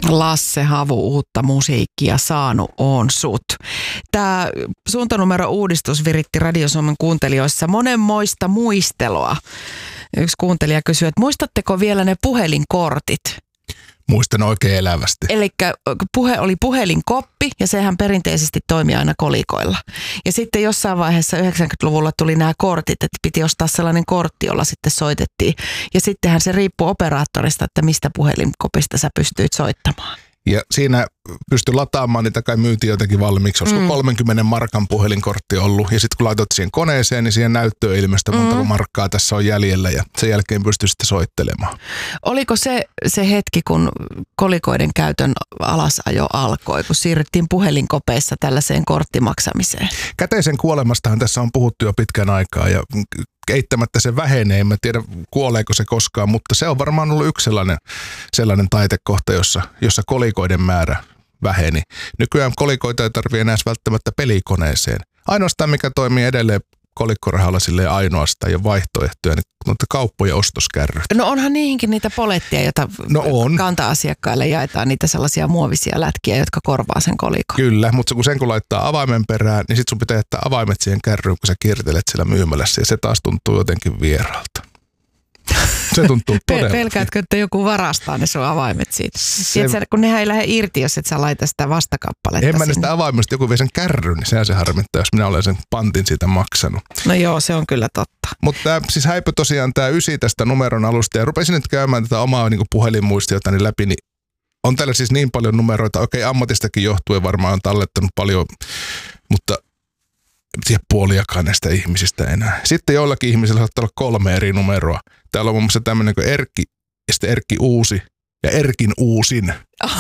Lasse Havu, uutta musiikkia saanut on sut. Tämä suuntanumero-uudistus viritti Radio Suomen kuuntelijoissa monenmoista muistelua. Yksi kuuntelija kysyi, että muistatteko vielä ne puhelinkortit? Muistan oikein elävästi. Eli oli puhelinkoppi ja sehän perinteisesti toimi aina kolikoilla. Ja sitten jossain vaiheessa 90-luvulla tuli nämä kortit, että piti ostaa sellainen kortti, jolla sitten soitettiin. Ja sittenhän se riippui operaattorista, että mistä puhelinkopista sä pystyit soittamaan. Ja siinä pystyi lataamaan, niitä kai myytiin jotenkin valmiiksi. Olisiko 30 markan puhelinkortti ollut. Ja sitten kun laitoit siihen koneeseen, niin siihen näyttöön ilmeistä montako markkaa tässä on jäljellä. Ja sen jälkeen pystyi sitten soittelemaan. Oliko se hetki, kun kolikoiden käytön alasajo alkoi, kun siirryttiin puhelinkopeissa tällaiseen korttimaksamiseen? Käteisen kuolemastahan tässä on puhuttu jo pitkän aikaa. Ja eittämättä se vähenee. En mä tiedä, kuoleeko se koskaan, mutta se on varmaan ollut yksi sellainen taitekohta, jossa kolikoiden määrä väheni. Nykyään kolikoita ei tarvitse enää välttämättä pelikoneeseen. Ainoastaan mikä toimii edelleen kolikkorahalla silleen ainoastaan ja vaihtoehtoja, niin kauppojen ostoskärryt. No onhan niihinkin niitä polettia, joita kanta-asiakkaille jaetaan, niitä sellaisia muovisia lätkiä, jotka korvaa sen kolikon. Kyllä, mutta kun laittaa avaimen perään, niin sitten sun pitää jättää avaimet siihen kärryyn, kun sä kiertelet siellä myymälässä ja se taas tuntuu jotenkin vieraalta. Se tuntuu todella. Pelkäätkö, että joku varastaa ne sun avaimet siitä? Tiedätkö, kun nehän ei lähde irti, jos et sä laita sitä vastakappaletta. En mä näistä avaimesta, joku vie sen kärryn, niin sehän se harmittaa, jos minä olen sen pantin siitä maksanut. No joo, se on kyllä totta. Mutta siis häipy tosiaan tämä 9 tästä numeron alusta ja rupesin nyt käymään tätä omaa puhelinmuistiotani läpi, niin on täällä siis niin paljon numeroita. Okei, ammatistakin johtuen varmaan on tallettanut paljon, mutta en tiedä puoliakaan näistä ihmisistä enää. Sitten joillakin ihmisillä saattaa olla 3 eri numeroa. Täällä on muun muassa tämmöinen kuin Erkki ja sitten Erkki Uusi ja Erkin Uusin.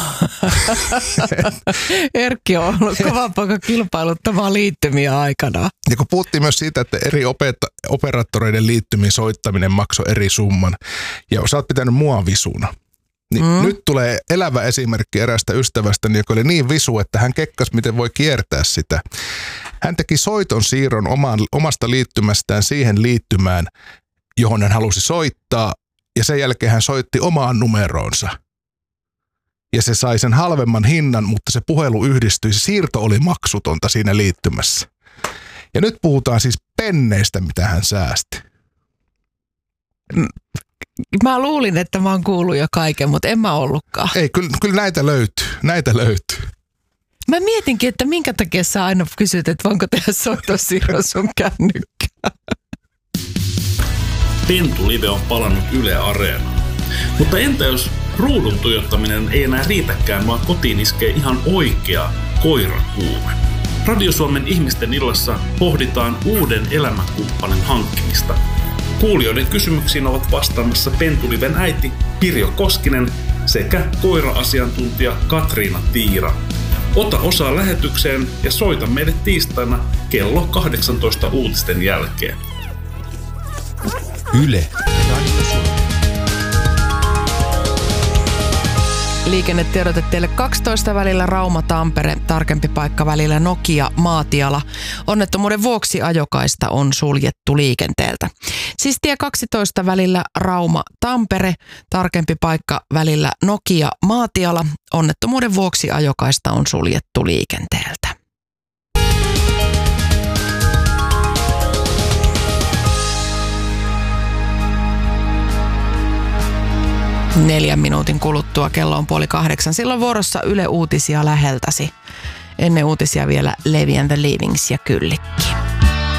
Erkki on ollut kovan poika kilpailuttamaan liittymiä aikana. Ja kun puhuttiin myös siitä, että eri operaattoreiden liittymiin soittaminen maksoi eri summan ja sä oot pitänyt mua visuna. Niin nyt tulee elävä esimerkki erästä ystävästäni, joka oli niin visu, että hän kekkasi, miten voi kiertää sitä. Hän teki soiton siirron omasta liittymästään siihen liittymään, johon hän halusi soittaa, ja sen jälkeen hän soitti omaan numeroonsa. Ja se sai sen halvemman hinnan, mutta se puhelu yhdistyi, se siirto oli maksutonta siinä liittymässä. Ja nyt puhutaan siis penneistä, mitä hän säästi. Mä luulin, että mä oon kuullut jo kaiken, mutta en mä ollutkaan. Ei, kyllä näitä löytyy. Mä mietinkin, että minkä takia sä aina kysyt, että voinko tehdä soittosiirron sun kännykkään. Pentu-live on palannut Yle Areenaan. Mutta entä jos ruudun tuijottaminen ei enää riitäkään, vaan kotiin iskee ihan oikea koirakuume? Radio Suomen ihmisten illassa pohditaan uuden elämänkumppanin hankkimista. Kuulijoiden kysymyksiin ovat vastaamassa Pentu-liven äiti Pirjo Koskinen sekä koira-asiantuntija Katriina Tiira. Ota osaa lähetykseen ja soita meille tiistaina kello 18 uutisten jälkeen. Yle. Liikennetiedote teille 12 välillä Rauma-Tampere, tarkempi paikka välillä Nokia-Maatiala. Onnettomuuden vuoksi ajokaista on suljettu liikenteeltä. Siis tie 12 välillä Rauma-Tampere, tarkempi paikka välillä Nokia-Maatiala. Onnettomuuden vuoksi ajokaista on suljettu liikenteeltä. 4 minuutin kuluttua kello on 7:30. Silloin vuorossa Yle Uutisia läheltäsi. Ennen uutisia vielä Levi and the Leavings ja Kyllikki.